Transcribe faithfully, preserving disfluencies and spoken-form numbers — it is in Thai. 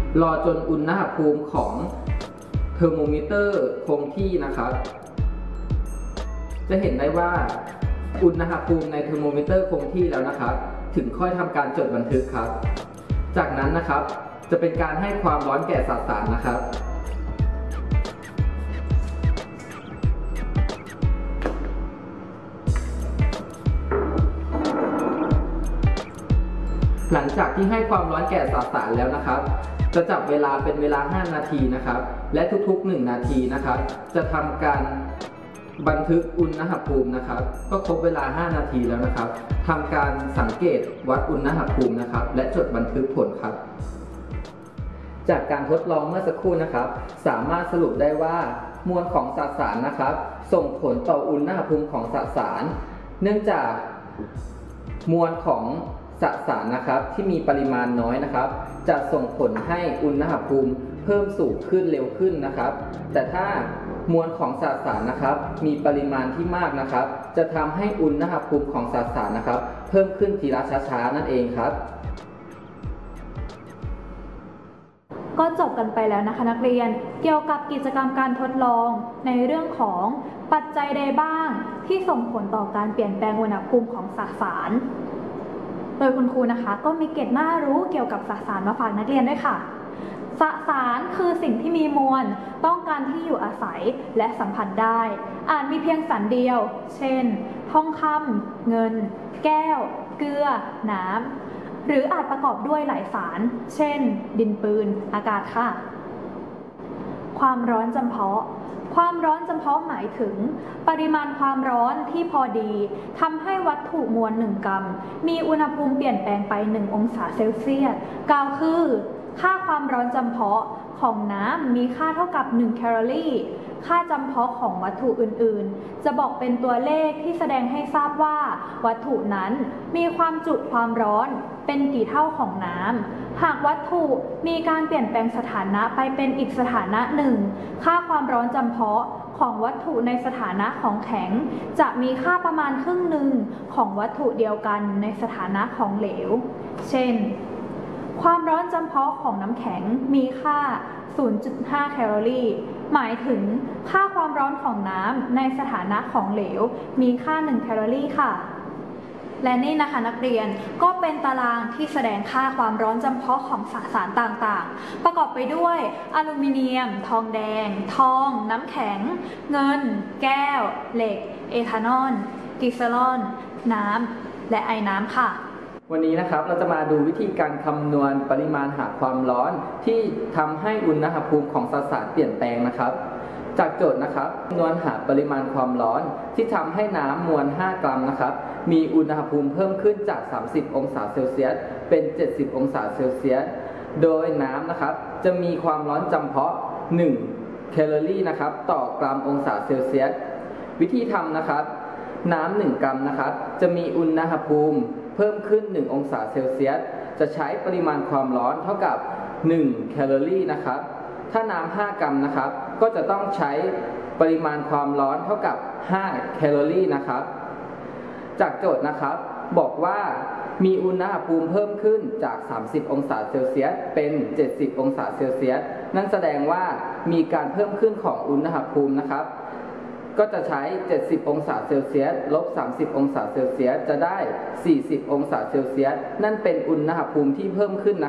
รอจนอุณหภูมิของเทอร์โมมิเตอร์คงที่นะครับจะเห็นได้ว่าอุณหภูมิในเทอร์โมมิเตอร์คงที่แล้วนะครับถึงค่อยทำการจดบันทึกครับจากนั้นนะครับจะเป็นการให้ความร้อนแก่สสารนะครับหลังจากที่ให้ความร้อนแก่สสารแล้วนะครับจะจับเวลาเป็นเวลาห้านาทีนะครับและทุกๆหนึ่งนาทีนะครับจะทำการบันทึกอุณหภูมินะครับก็ครบเวลาห้านาทีแล้วนะครับทำการสังเกตวัดอุณหภูมินะครับและจดบันทึกผลครับจากการทดลองเมื่อสักครู่นะครับสามารถสรุปได้ว่ามวลของสสารนะครับส่งผลต่ออุณหภูมิของสสารเนื่องจากมวลของสสารนะครับที่มีปริมาณน้อยนะครับจะส่งผลให้อุณหภูมิเพิ่มสูงขึ้นเร็วขึ้นนะครับแต่ถ้ามวลของสสารนะครับมีปริมาณที่มากนะครับจะทำให้อุณหภูมิของสสารนะครับเพิ่มขึ้นทีละช้าๆนั่นเองครับก็จบกันไปแล้วนะคะนักเรียนเกี่ยวกับกิจกรรมการทดลองในเรื่องของปัจจัยใดบ้างที่ส่งผลต่อการเปลี่ยนแปลงอุณหภูมิของสสารโดยคุณครูนะคะก็มีเกร็ดน่ารู้เกี่ยวกับสสารมาฝากนักเรียนด้วยค่ะสสารคือสิ่งที่มีมวลต้องการที่อยู่อาศัยและสัมผัสได้อาจมีเพียงสารเดียวเช่นทองคำเงินแก้วเกลือน้ำหรืออาจประกอบด้วยหลายสารเช่นดินปืนอากาศค่ะความร้อนจำเพาะความร้อนจำเพาะหมายถึงปริมาณความร้อนที่พอดีทำให้วัตถุมวลหนึ่งกรัมมีอุณหภูมิเปลี่ยนแปลงไปหนึ่งองศาเซลเซียสกล่าวคือค่าความร้อนจำเพาะของน้ำมีค่าเท่ากับหนึ่งแคลอรี่ค่าจำเพาะของวัตถุอื่นๆจะบอกเป็นตัวเลขที่แสดงให้ทราบว่าวัตถุนั้นมีความจุความร้อนเป็นกี่เท่าของน้ำหากวัตถุมีการเปลี่ยนแปลงสถานะไปเป็นอีกสถานะหนึ่งค่าความร้อนจำเพาะของวัตถุในสถานะของแข็งจะมีค่าประมาณครึ่งหนึ่งของวัตถุเดียวกันในสถานะของเหลวเช่นความร้อนจำเพาะของน้ำแข็งมีค่า ศูนย์จุดห้า แคลอรี่หมายถึงค่าความร้อนของน้ำในสถานะของเหลวมีค่าหนึ่งแคลอรี่ค่ะและนี่นะคะนักเรียนก็เป็นตารางที่แสดงค่าความร้อนจำเพาะของสสารต่างๆประกอบไปด้วยอลูมิเนียมทองแดงทองน้ำแข็งเงินแก้วเหล็กเอทานอลกลีเซอรอลน้ำและไอน้ำค่ะวันนี้นะครับเราจะมาดูวิธีการคำนวณปริมาณหาความร้อนที่ทำให้อุณหภูมิของสสารเปลี่ยนแปลงนะครับจากโจทย์นะครับคำนวณหาปริมาณความร้อนที่ทำให้น้ำมวลห้ากรัมนะครับมีอุณหภูมิเพิ่มขึ้นจากสามสิบองศาเซลเซียสเป็นเจ็ดสิบองศาเซลเซียสโดยน้ำนะครับจะมีความร้อนจำเพาะหนึ่งแคลอรี่นะครับต่อกรัมองศาเซลเซียสวิธีทำนะครับน้ำหนึ่งกรัมนะครับจะมีอุณหภูมิเพิ่มขึ้นหนึ่งองศาเซลเซียสจะใช้ปริมาณความร้อนเท่ากับหนึ่งแคลอรี่นะครับถ้าน้ำห้ากรัมนะครับก็จะต้องใช้ปริมาณความร้อนเท่ากับห้าแคลอรี่นะครับจากโจทย์นะครับบอกว่ามีอุณหภูมิเพิ่มขึ้นจากสามสิบองศาเซลเซียสเป็นเจ็ดสิบองศาเซลเซียสนั่นแสดงว่ามีการเพิ่มขึ้นของอุณหภูมินะครับก็จะใช้เจ็ดสิบองศาเซลเซียสลบสามสิบองศาเซลเซียสจะได้สี่สิบองศาเซลเซียสนั่นเป็นอุณหภูมิที่เพิ่มขึ้นนะ